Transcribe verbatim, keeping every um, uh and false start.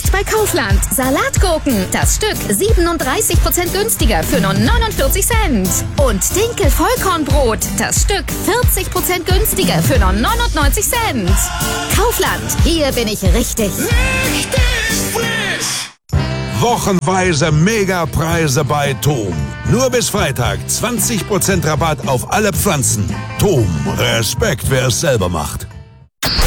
Jetzt bei Kaufland. Salatgurken, das Stück siebenunddreißig Prozent günstiger für nur neunundvierzig Cent. Und Dinkel-Vollkornbrot, das Stück vierzig Prozent günstiger für nur neunundneunzig Cent. Kaufland, hier bin ich richtig. Richtig frisch! Wochenweise Megapreise bei Tom. Nur bis Freitag zwanzig Prozent Rabatt auf alle Pflanzen. Tom, Respekt, wer es selber macht.